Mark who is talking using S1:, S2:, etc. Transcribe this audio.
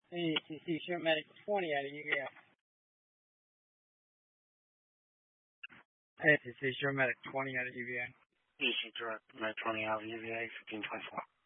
S1: ACC Shrimp Medic 20 out of UVA. ACC Shrimp Medic 20 out of UVA.
S2: EC Direct Med 20 out of UVA 1524.